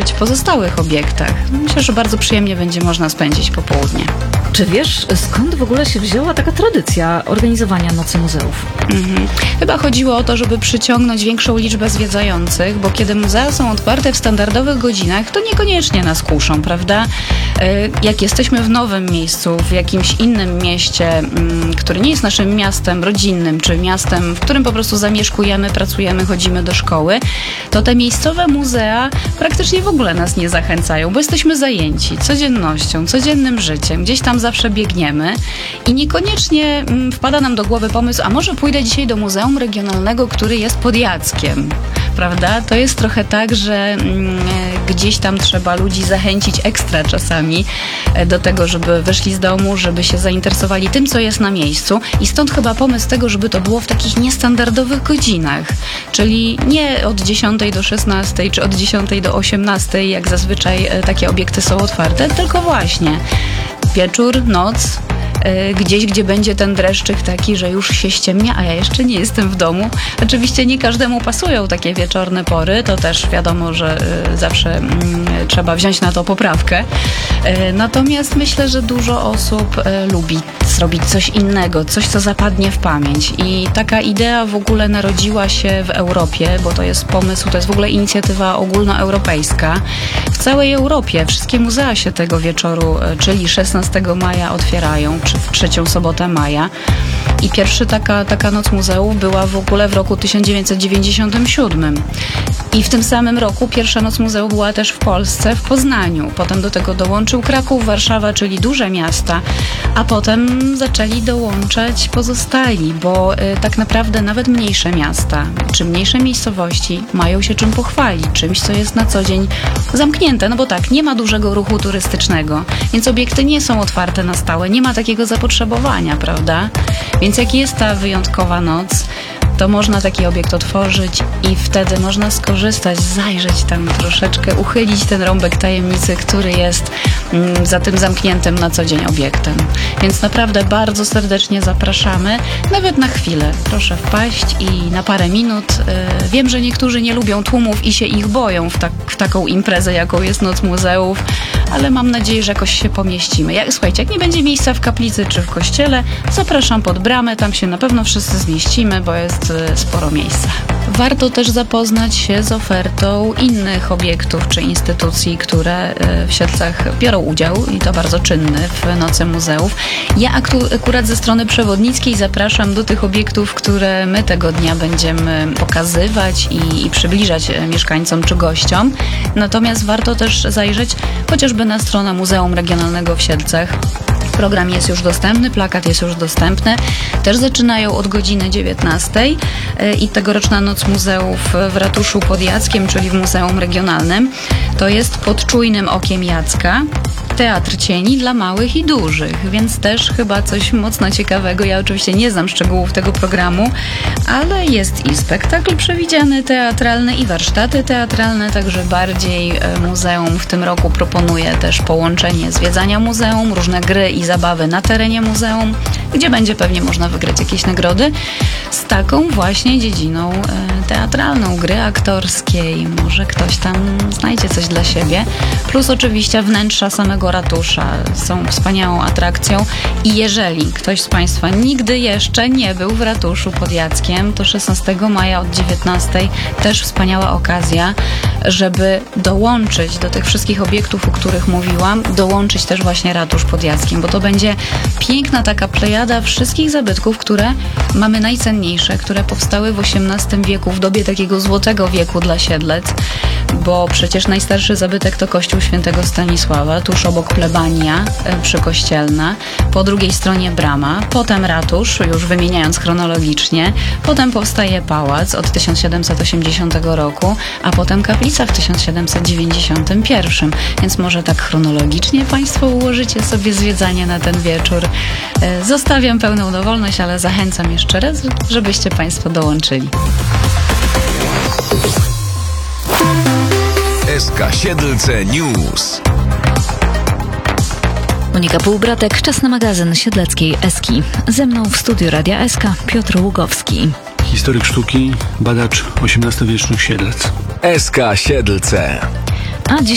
zobaczyć w pozostałych obiektach. Myślę, że bardzo przyjemnie będzie można spędzić popołudnie. Czy wiesz, skąd w ogóle się wzięła taka tradycja organizowania Nocy Muzeów? Chyba chodziło o to, żeby przyciągnąć większą liczbę zwiedzających, bo kiedy muzea są otwarte w standardowych godzinach, to niekoniecznie nas kuszą, prawda? Jak jesteśmy w nowym miejscu, w jakimś innym mieście, który nie jest naszym miastem rodzinnym, czy miastem, w którym po prostu zamieszkujemy, pracujemy, chodzimy do szkoły, to te miejscowe muzea praktycznie w ogóle nas nie zachęcają, bo jesteśmy zajęci codziennością, codziennym życiem, gdzieś tam zawsze biegniemy i niekoniecznie wpada nam do głowy pomysł, a może pójdę dzisiaj do Muzeum Regionalnego, który jest pod Jackiem, prawda? To jest trochę tak, że gdzieś tam trzeba ludzi zachęcić ekstra czasami do tego, żeby wyszli z domu, żeby się zainteresowali tym, co jest na miejscu i stąd chyba pomysł tego, żeby to było w takich niestandardowych godzinach, czyli nie od 10 do 16 czy od 10 do 18, jak zazwyczaj takie obiekty są otwarte, tylko właśnie wieczór, noc, gdzieś, gdzie będzie ten dreszczyk taki, że już się ściemnia, a ja jeszcze nie jestem w domu. Oczywiście nie każdemu pasują takie wieczorne pory, to też wiadomo, że zawsze trzeba wziąć na to poprawkę. Natomiast myślę, że dużo osób lubi zrobić coś innego, coś, co zapadnie w pamięć. I taka idea w ogóle narodziła się w Europie, bo to jest pomysł, to jest w ogóle inicjatywa ogólnoeuropejska. W całej Europie wszystkie muzea się tego wieczoru, czyli 16 maja otwierają, czy w trzecią sobotę maja. I pierwsza taka noc muzeów była w ogóle w roku 1997. I w tym samym roku pierwsza noc muzeów była też w Polsce, w Poznaniu. Potem do tego dołączył Kraków, Warszawa, czyli duże miasta, a potem zaczęli dołączać pozostali, bo tak naprawdę nawet mniejsze miasta, czy mniejsze miejscowości mają się czym pochwalić, czymś, co jest na co dzień zamknięte, no bo tak, nie ma dużego ruchu turystycznego, więc obiekty nie są otwarte na stałe, nie ma takiego zapotrzebowania, prawda? Więc jak jest ta wyjątkowa noc, to można taki obiekt otworzyć i wtedy można skorzystać, zajrzeć tam troszeczkę, uchylić ten rąbek tajemnicy, który jest za tym zamkniętym na co dzień obiektem. Więc naprawdę bardzo serdecznie zapraszamy, nawet na chwilę. Proszę wpaść i na parę minut. Wiem, że niektórzy nie lubią tłumów i się ich boją w taką imprezę, jaką jest Noc Muzeów, ale mam nadzieję, że jakoś się pomieścimy. Słuchajcie, jak nie będzie miejsca w kaplicy czy w kościele, zapraszam pod bramę, tam się na pewno wszyscy zmieścimy, bo jest sporo miejsca. Warto też zapoznać się z ofertą innych obiektów czy instytucji, które w Siedlcach biorą udział i to bardzo czynny w Nocy Muzeów. Ja akurat ze strony przewodnickiej zapraszam do tych obiektów, które my tego dnia będziemy pokazywać i przybliżać mieszkańcom czy gościom. Natomiast warto też zajrzeć chociażby na stronę Muzeum Regionalnego w Siedlcach. Program jest już dostępny, plakat jest już dostępny. Też zaczynają od godziny 19 i tegoroczna Noc Muzeów w ratuszu pod Jackiem, czyli w Muzeum Regionalnym, to jest pod czujnym okiem Jacka. Teatr cieni dla małych i dużych, więc też chyba coś mocno ciekawego. Ja oczywiście nie znam szczegółów tego programu, ale jest i spektakl przewidziany teatralny i warsztaty teatralne, także bardziej muzeum w tym roku proponuje też połączenie zwiedzania muzeum, różne gry i zabawy na terenie muzeum, gdzie będzie pewnie można wygrać jakieś nagrody z taką właśnie dziedziną teatralną, gry aktorskiej. Może ktoś tam znajdzie coś dla siebie. Plus oczywiście wnętrza samego ratusza są wspaniałą atrakcją i jeżeli ktoś z Państwa nigdy jeszcze nie był w ratuszu pod Jackiem, to 16 maja od 19 też wspaniała okazja, żeby dołączyć do tych wszystkich obiektów, o których mówiłam, dołączyć też właśnie ratusz pod Jackiem, bo to będzie piękna taka plejada wszystkich zabytków, które mamy najcenniejsze, które powstały w XVIII wieku, w dobie takiego złotego wieku dla Siedlec, bo przecież najstarszy zabytek to kościół świętego Stanisława, tuż obok plebania przykościelna, po drugiej stronie brama, potem ratusz, już wymieniając chronologicznie, potem powstaje pałac od 1780 roku, a potem kaplica w 1791. Więc może tak chronologicznie Państwo ułożycie sobie zwiedzanie na ten wieczór. Zostawiam pełną dowolność, ale zachęcam jeszcze raz, żebyście Państwo dołączyli. SK Siedlce News. Monika Półbratek, czas na magazyn Siedleckiej Eski. Ze mną w studiu Radia SK Piotr Ługowski. Historyk sztuki, badacz XVIII-wiecznych Siedlec. SK Siedlce. A dziś